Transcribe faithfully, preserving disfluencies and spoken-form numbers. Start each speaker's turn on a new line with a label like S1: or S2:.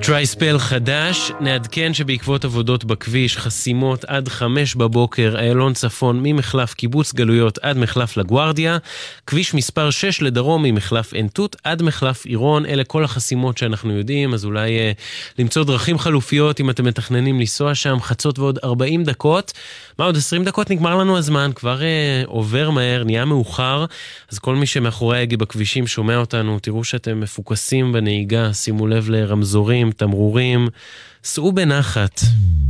S1: טרייספל חדש, נעדכן שבעקבות עבודות בכביש, חסימות עד חמש בבוקר, איילון צפון ממחלף קיבוץ גלויות עד מחלף לגוארדיה, כביש מספר שש לדרום ממחלף עין-תות עד מחלף עירון, אלה כל החסימות שאנחנו יודעים, אז אולי אה, למצוא דרכים חלופיות אם אתם מתכננים לנסוע שם, חצות ועוד ארבעים דקות, מה עוד עשרים דקות נגמר לנו הזמן, כבר אה, עובר מהר, נהיה מאוחר, אז כל מי שמאחורי ההגה בכבישים שומע אותנו, תראו שאתם מפוקסים בנהיגה, שימו לב לרמזורים, תמרורים, סעו בנחת.